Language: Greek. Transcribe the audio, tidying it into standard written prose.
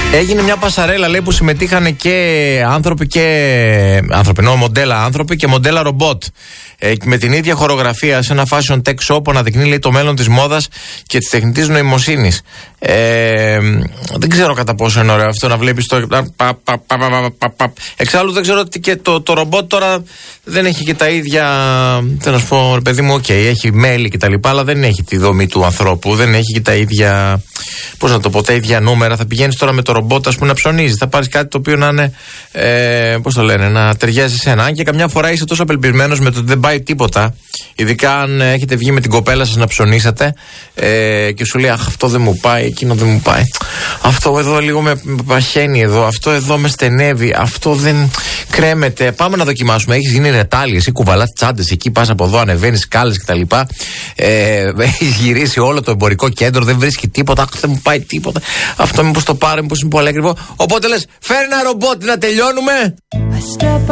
Έγινε μια πασαρέλα, λέει, που συμμετείχαν και άνθρωποι, μοντέλα άνθρωποι και μοντέλα ρομπότ. Με την ίδια χορογραφία σε ένα fashion tech shop που αναδεικνύει, λέει, το μέλλον της μόδας και της τεχνητής νοημοσύνης. Δεν ξέρω κατά πόσο είναι ωραίο αυτό να βλέπεις το. Εξάλλου δεν ξέρω ότι και το ρομπότ τώρα δεν έχει και τα ίδια. Θέλω να σου πω, παιδί μου, έχει μέλη κτλ. Αλλά δεν έχει τη δομή του ανθρώπου, δεν έχει και τα ίδια. Πώς να το πω, τα ίδια νούμερα. Θα πηγαίνεις τώρα με το ρομπότ, ας πούμε, να ψωνίζεις. Θα πάρεις κάτι το οποίο να είναι. Πώς το λένε, να ταιριάζει σε ένα. Αν και καμιά φορά είσαι τόσο απελπισμένος με το ότι δεν πάει τίποτα. Ειδικά αν έχετε βγει με την κοπέλα σας να ψωνίσατε και σου λέει, αχ, αυτό δεν μου πάει, εκείνο δεν μου πάει. Αυτό εδώ λίγο με παχαίνει εδώ, αυτό εδώ με στενεύει, αυτό δεν κρέμεται. Πάμε να δοκιμάσουμε. Έχεις γίνει ρετάλιες ή κουβαλάς τσάντες εκεί, πας από εδώ, ανεβαίνεις σκάλες κτλ. Έχεις γυρίσει όλο το εμπορικό κέντρο, δεν βρίσκει τίποτα, αχ, δεν μου πάει τίποτα. Αυτό μήπως το πάρει, μήπως είναι πολύ ακριβό. Οπότε λες, φέρει ένα ρομπότ να τελειώνουμε.